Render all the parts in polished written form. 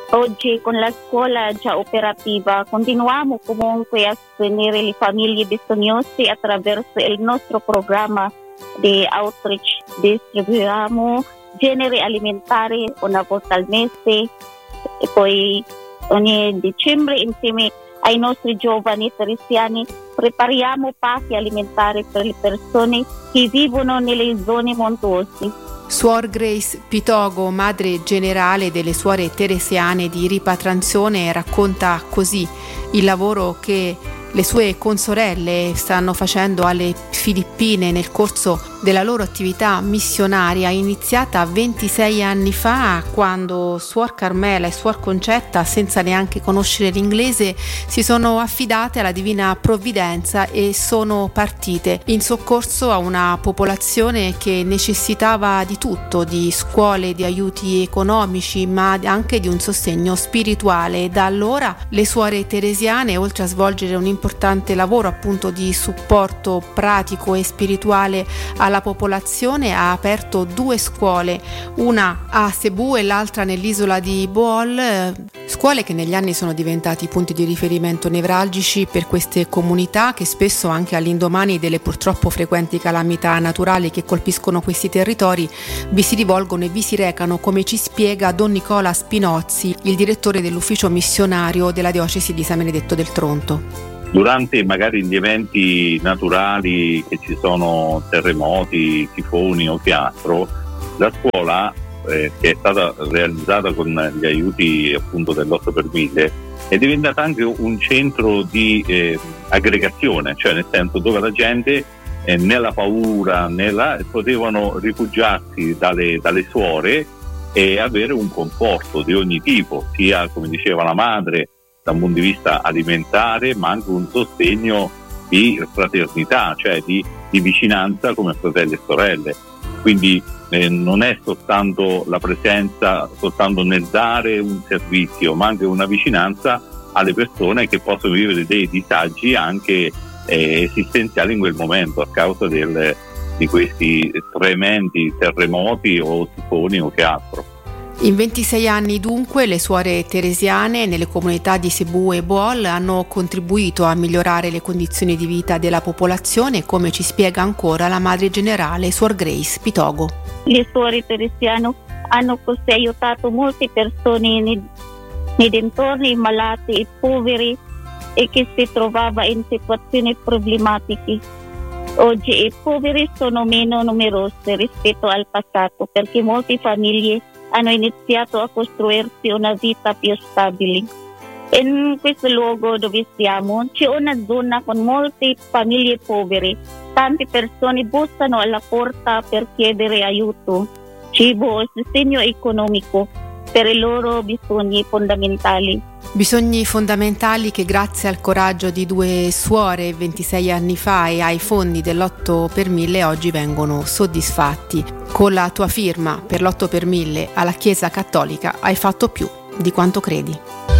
Oggi con la scuola già operativa continuiamo comunque a sostenere le famiglie bisognose attraverso il nostro programma di outreach. Distribuiamo generi alimentari una volta al mese e poi ogni dicembre insieme ai nostri giovani teresiani prepariamo pasti alimentari per le persone che vivono nelle zone montuose. Suor Grace Pitogo, madre generale delle suore teresiane di Ripatranzione, racconta così il lavoro che le sue consorelle stanno facendo alle Filippine nel corso della loro attività missionaria iniziata 26 anni fa, quando Suor Carmela e Suor Concetta, senza neanche conoscere l'inglese, si sono affidate alla divina provvidenza e sono partite in soccorso a una popolazione che necessitava di tutto, di scuole, di aiuti economici, ma anche di un sostegno spirituale. Da allora le suore teresiane, oltre a svolgere un importante lavoro appunto di supporto pratico e spirituale alla popolazione, ha aperto 2 scuole, una a Cebu e l'altra nell'isola di Bohol, scuole che negli anni sono diventati punti di riferimento nevralgici per queste comunità che spesso, anche all'indomani delle purtroppo frequenti calamità naturali che colpiscono questi territori, vi si rivolgono e vi si recano, come ci spiega Don Nicola Spinozzi, il direttore dell'ufficio missionario della diocesi di San Benedetto del Tronto. Durante magari gli eventi naturali, che ci sono terremoti, tifoni o che altro, la scuola che è stata realizzata con gli aiuti appunto dell'8 per 1000 è diventata anche un centro di aggregazione, cioè nel senso dove la gente nella paura potevano rifugiarsi dalle suore e avere un conforto di ogni tipo, sia, come diceva la madre, da un punto di vista alimentare, ma anche un sostegno di fraternità, cioè di vicinanza come fratelli e sorelle. Quindi non è soltanto la presenza, soltanto nel dare un servizio, ma anche una vicinanza alle persone che possono vivere dei disagi anche esistenziali in quel momento a causa di questi tremendi terremoti o tifoni o che altro. In 26 anni dunque le suore teresiane nelle comunità di Cebu e Bohol hanno contribuito a migliorare le condizioni di vita della popolazione, come ci spiega ancora la madre generale Suor Grace Pitogo. Le suore teresiane hanno così aiutato molte persone nei dintorni malati e poveri e che si trovava in situazioni problematiche. Oggi i poveri sono meno numerosi rispetto al passato perché molte famiglie hanno iniziato a costruirsi una vita più stabile. In questo luogo dove siamo c'è una zona con molte famiglie povere. Tante persone bussano alla porta per chiedere aiuto, cibo o sostegno economico per i loro bisogni fondamentali. Bisogni fondamentali che grazie al coraggio di 2 suore 26 anni fa e ai fondi dell'8 per 1000 oggi vengono soddisfatti. Con la tua firma per l'8 per 1000 alla Chiesa Cattolica hai fatto più di quanto credi.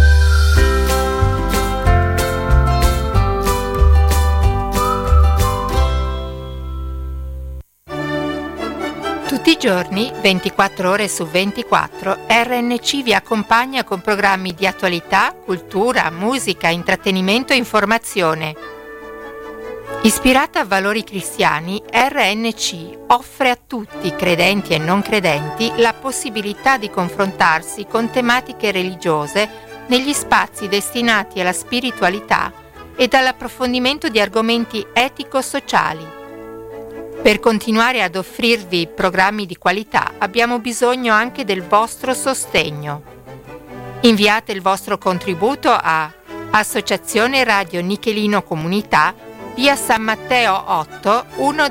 Tutti i giorni, 24 ore su 24, RNC vi accompagna con programmi di attualità, cultura, musica, intrattenimento e informazione. Ispirata a valori cristiani, RNC offre a tutti, credenti e non credenti, la possibilità di confrontarsi con tematiche religiose negli spazi destinati alla spiritualità e all'approfondimento di argomenti etico-sociali. Per continuare ad offrirvi programmi di qualità abbiamo bisogno anche del vostro sostegno. Inviate il vostro contributo a Associazione Radio Nichelino Comunità, via San Matteo 8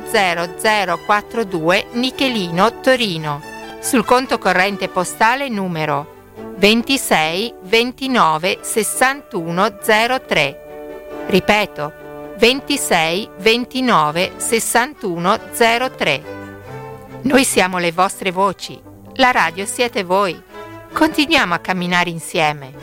10042 Nichelino, Torino, sul conto corrente postale numero 26 29 61 03. Ripeto, 26 29 61 03. Noi siamo le vostre voci, la radio siete voi. Continuiamo a camminare insieme.